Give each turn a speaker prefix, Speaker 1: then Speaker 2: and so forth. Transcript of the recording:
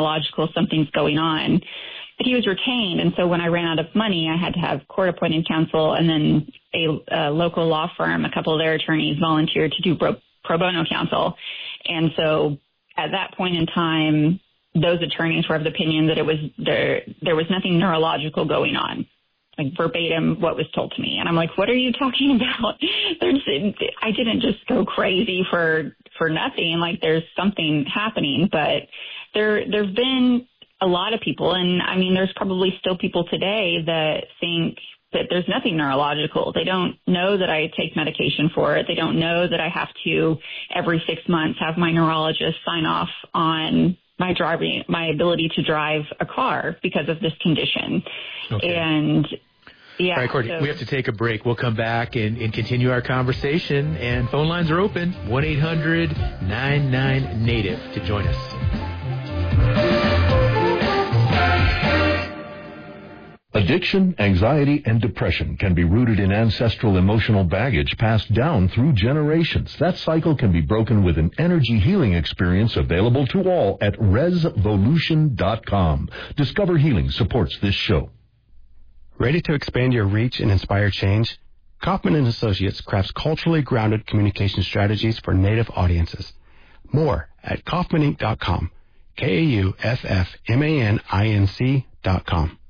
Speaker 1: neurological, something's going on. But he was retained, and so when I ran out of money, I had to have court-appointed counsel, and then a local law firm, a couple of their attorneys volunteered to do pro bono counsel. And so at that point in time, those attorneys were of the opinion that it was there was nothing neurological going on, like verbatim what was told to me. And I'm like, what are you talking about? I didn't just go crazy for nothing. Like, there's something happening. But there've been a lot of people, and I mean, there's probably still people today that think that there's nothing neurological. They don't know that I take medication for it. They don't know that I have to, every 6 months, have my neurologist sign off on my ability to drive a car because of this condition.
Speaker 2: Okay.
Speaker 1: And yeah.
Speaker 2: All right, Courtney, we have to take a break. We'll come back and continue our conversation. And phone lines are open, 1-800-99-NATIVE to join us.
Speaker 3: Addiction, anxiety, and depression can be rooted in ancestral emotional baggage passed down through generations. That cycle can be broken with an energy healing experience available to all at resvolution.com. Discover Healing supports this show.
Speaker 4: Ready to expand your reach and inspire change? Kaufman & Associates crafts culturally grounded communication strategies for Native audiences. More at kaufmaninc.com. KAUFFMANINC.com.